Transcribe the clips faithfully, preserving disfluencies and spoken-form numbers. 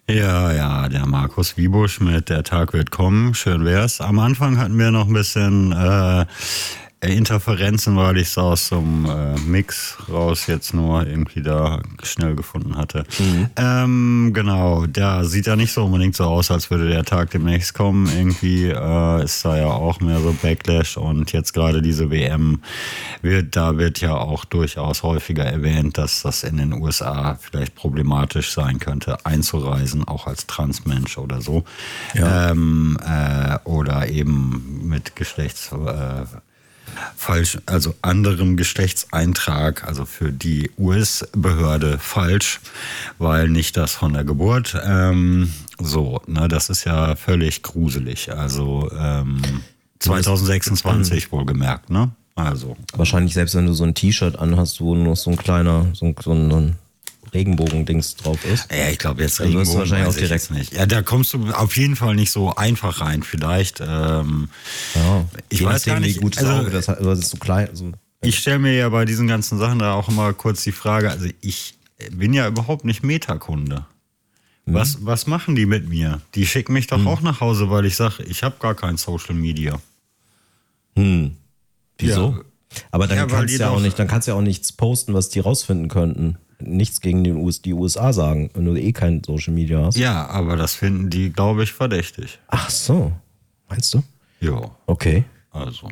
Ja, ja, der Markus Wiebusch mit Der Tag wird kommen. Schön wär's. Am Anfang hatten wir noch ein bisschen äh, Interferenzen, weil ich es aus so einem äh, Mix raus jetzt nur irgendwie da schnell gefunden hatte. Mhm. Ähm, genau, da sieht ja nicht so unbedingt so aus, als würde der Tag demnächst kommen. Irgendwie äh, ist da ja auch mehr so Backlash und jetzt gerade diese W M, wird, da wird ja auch durchaus häufiger erwähnt, dass das in den U S A vielleicht problematisch sein könnte, einzureisen, auch als Transmensch oder so. Ja. Ähm, äh, oder eben mit Geschlechts... Äh, falsch, also anderem Geschlechtseintrag, also für die U S-Behörde falsch, weil nicht das von der Geburt. Ähm, so, ne, das ist ja völlig gruselig. Also ähm, zwanzig sechsundzwanzig wohlgemerkt, ne? Also wahrscheinlich selbst wenn du so ein T-Shirt anhast, wo nur so ein kleiner, so ein, so ein Regenbogen-Dings drauf ist. Ja, ich glaube jetzt Regenbogen also wahrscheinlich auch direkt nicht. Ja, da kommst du auf jeden Fall nicht so einfach rein. Vielleicht. Ähm, ja, ich weiß gar nicht, wie gut also, Auge, das, das ist so klein. So. Ich stelle mir ja bei diesen ganzen Sachen da auch immer kurz die Frage. Also ich bin ja überhaupt nicht Metakunde. Hm. Was was machen die mit mir? Die schicken mich doch hm. auch nach Hause, weil ich sage, ich habe gar kein Social Media. Hm. Wieso? Ja. Aber dann ja, kannst du ja auch nicht, dann kannst du ja auch nichts posten, was die rausfinden könnten. Nichts gegen den U S, die U S A sagen, wenn du eh kein Social Media hast. Ja, aber das finden die, glaube ich, verdächtig. Ach so, meinst du? Ja. Okay. Also,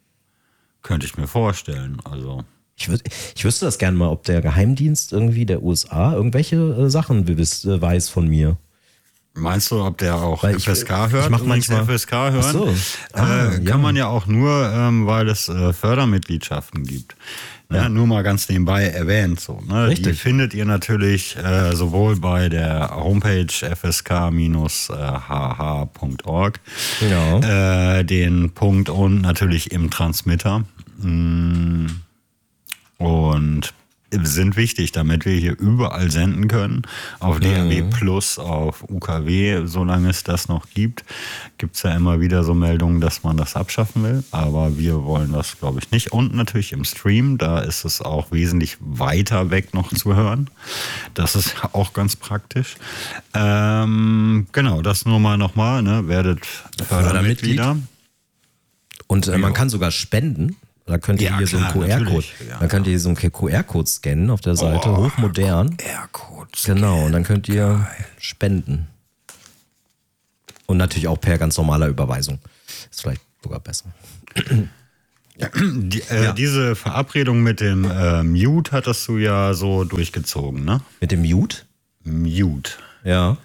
könnte ich mir vorstellen, also... Ich, würd, ich wüsste das gerne mal, ob der Geheimdienst irgendwie der U S A irgendwelche äh, Sachen bewiss, äh, weiß von mir. Meinst du, ob der auch weil F S K ich, hört? Ich mach manchmal F S K hören. Ach so. Ah, äh, kann ja. man ja auch nur, ähm, weil es äh, Fördermitgliedschaften gibt. Ne? Ja. Nur mal ganz nebenbei erwähnt. So, ne? Richtig. Die findet ihr natürlich äh, sowohl bei der Homepage f s k h h punkt org, genau. äh, den Punkt und natürlich im Transmitter. Mm. Und sind wichtig, damit wir hier überall senden können. Auf D A B Plus, auf U K W, solange es das noch gibt, gibt es ja immer wieder so Meldungen, dass man das abschaffen will. Aber wir wollen das, glaube ich, nicht. Und natürlich im Stream, da ist es auch wesentlich weiter weg noch zu hören. Das ist auch ganz praktisch. Ähm, genau, das nur mal nochmal, ne? Werdet Fördermitglieder. Und äh, man kann sogar spenden. Da könnt ihr ja, hier klar, so einen Q R-Code. Ja, dann könnt ihr hier so einen Q R-Code scannen auf der Seite, oh, hochmodern. Q R-Code. Genau, und dann könnt ihr Geil. spenden. Und natürlich auch per ganz normaler Überweisung. Ist vielleicht sogar besser. Ja, die, äh, ja. Diese Verabredung mit dem äh, Mute hattest du ja so durchgezogen, ne? Mit dem Mute? Mute. Ja.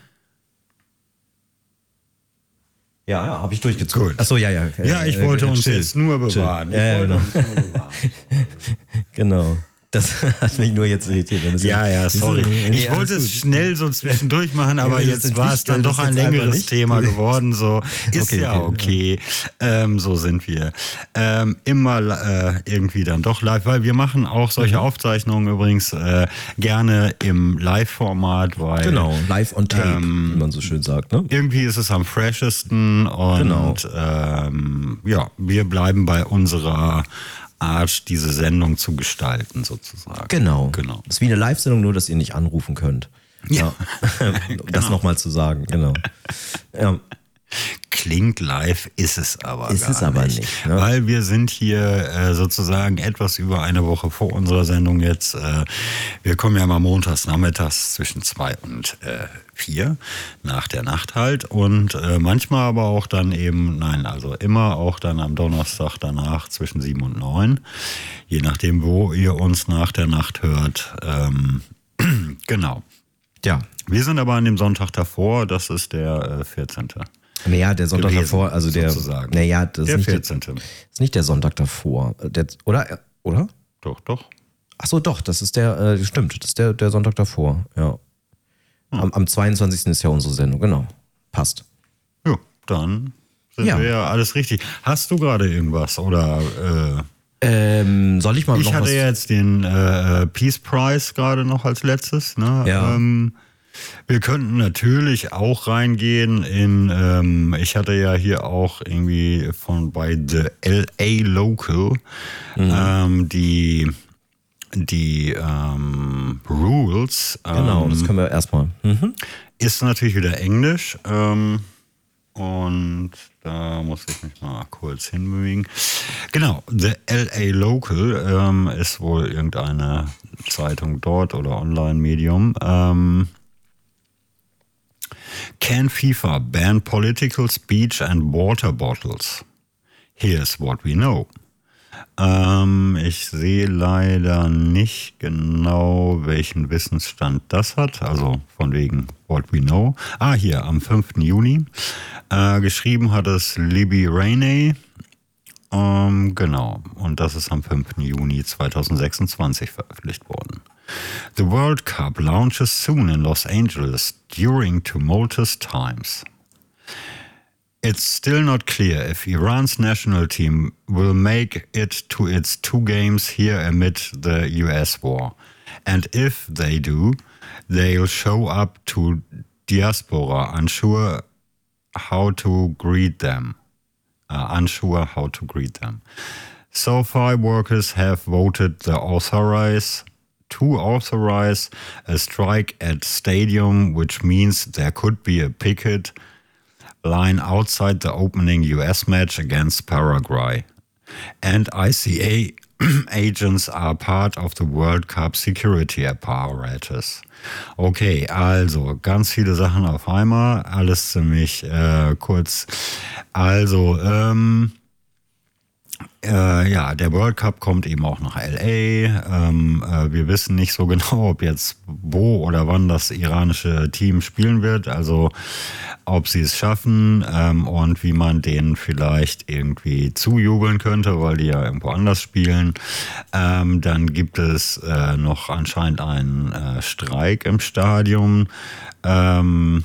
Ja, ja, habe ich durchgezogen. Gut. Achso, ja, ja. Ja, ich wollte äh, uns chill. jetzt nur bewahren. Ja, ja, genau. Genau. Das hat mich nur jetzt irritiert. Wenn ja, ja, sorry. Ich ja, wollte es schnell so zwischendurch machen, aber ja, jetzt war es dann doch ein längeres Thema geworden. So ist okay, ja okay. okay. Ähm, so sind wir. Ähm, immer äh, irgendwie dann doch live, weil wir machen auch solche mhm. Aufzeichnungen übrigens äh, gerne im Live-Format, weil genau, live on tape, ähm, wie man so schön sagt. Ne? Irgendwie ist es am freshesten und genau. ähm, ja, wir bleiben bei unserer Art, diese Sendung zu gestalten, sozusagen. Genau. genau. Das ist wie eine Live-Sendung, nur dass ihr nicht anrufen könnt. Ja. ja. Das genau. nochmal zu sagen, genau. Ja. Klingt live, ist es aber ist gar es aber nicht. nicht ne? Weil wir sind hier äh, sozusagen etwas über eine Woche vor unserer Sendung jetzt. Äh, wir kommen ja mal montags nachmittags zwischen zwei und äh, vier nach der Nacht halt. Und äh, manchmal aber auch dann eben, nein, also immer auch dann am Donnerstag danach zwischen sieben und neun. Je nachdem, wo ihr uns nach der Nacht hört. Ähm, genau. Ja. Wir sind aber an dem Sonntag davor, das ist der äh, vierzehnte Naja, der Sonntag gewesen, davor, also der, sozusagen. Naja, das der ist nicht vierzehnte Der, ist nicht der Sonntag davor, der, oder? Oder? Doch, doch. Ach so, doch, das ist der, äh, stimmt, das ist der, der Sonntag davor, ja. Hm. Am, am zweiundzwanzigsten ist ja unsere Sendung, genau. Passt. Ja, dann sind ja. wir ja alles richtig. Hast du gerade irgendwas oder? Äh, ähm, soll ich mal ich noch hatte was? jetzt den äh, Peace Prize gerade noch als letztes, ne? Ja. Ähm, wir könnten natürlich auch reingehen in, ähm, ich hatte ja hier auch irgendwie von bei The L A Local, mhm. ähm, die die ähm, Rules. Ähm, Genau, das können wir erstmal. Mhm. Ist natürlich wieder Englisch. Ähm, und da muss ich mich mal kurz hinbewegen. Genau, The L A Local ähm, ist wohl irgendeine Zeitung dort oder Online-Medium. Ähm, Can FIFA ban political speech and water bottles? Here's what we know. Ähm, ich sehe leider nicht genau, welchen Wissensstand das hat. Also von wegen what we know. Ah, hier, am fünften Juni. Äh, geschrieben hat es Libby Rainey. Ähm, genau. Und das ist am fünften Juni zweitausendsechsundzwanzig veröffentlicht worden. The World Cup launches soon in Los Angeles during tumultuous times. It's still not clear if Iran's national team will make it to its two games here amid the U S war. And if they do, they'll show up to diaspora unsure how to greet them. Uh, unsure how to greet them. So far, workers have voted the authorize to authorize a strike at stadium, which means there could be a picket line outside the opening U S match against Paraguay. And I C A agents are part of the World Cup security apparatus. Okay, also ganz viele Sachen auf einmal, alles ziemlich äh, kurz. Also, ähm, Äh, ja, der World Cup kommt eben auch nach L A. Ähm, äh, wir wissen nicht so genau, ob jetzt wo oder wann das iranische Team spielen wird. Also ob sie es schaffen ähm, und wie man denen vielleicht irgendwie zujubeln könnte, weil die ja irgendwo anders spielen. Ähm, dann gibt es äh, noch anscheinend einen äh, Streik im Stadion. Ähm,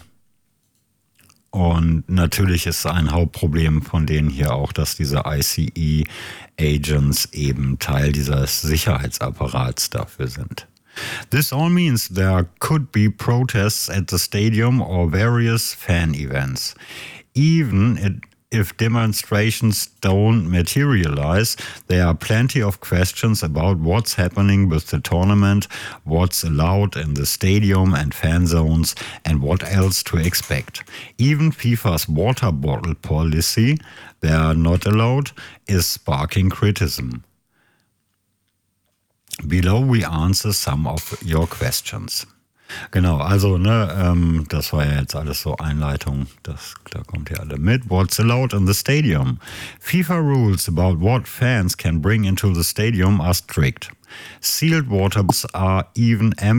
Und natürlich ist ein Hauptproblem von denen hier auch, dass diese I C E-Agents eben Teil dieses Sicherheitsapparats dafür sind. This all means there could be protests at the stadium or various fan events. Even it, if demonstrations don't materialize, there are plenty of questions about what's happening with the tournament, what's allowed in the stadium and fan zones, and what else to expect. Even FIFA's water bottle policy, they are not allowed, is sparking criticism. Below we answer some of your questions. Genau, also, ne, ähm, das war ja jetzt alles so Einleitung, das, da kommt ja alle mit. What's allowed in the stadium? FIFA rules about what fans can bring into the stadium are strict. Sealed water bottles are even empty.